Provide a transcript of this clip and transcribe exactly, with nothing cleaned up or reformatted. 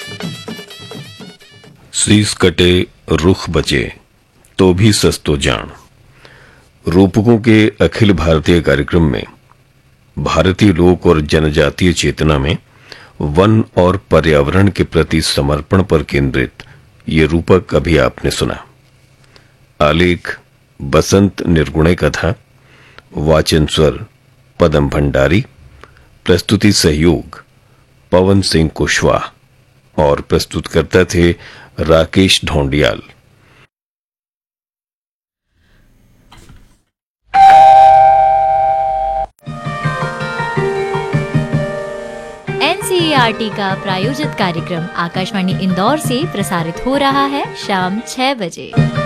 शीस कटे रुख बचे तो भी सस्तो जान। रूपकों के अखिल भारतीय कार्यक्रम में भारतीय लोक और जनजातीय चेतना में वन और पर्यावरण के प्रति समर्पण पर केंद्रित ये रूपक अभी आपने सुना। आलेख बसंत निर्गुणे का था। वाचन स्वर पदम भंडारी। प्रस्तुति सहयोग पवन सिंह कुशवाहा और प्रस्तुतकर्ता थे राकेश ढोंडियाल। एनसीईआरटी का प्रायोजित कार्यक्रम आकाशवाणी इंदौर से प्रसारित हो रहा है शाम छह बजे।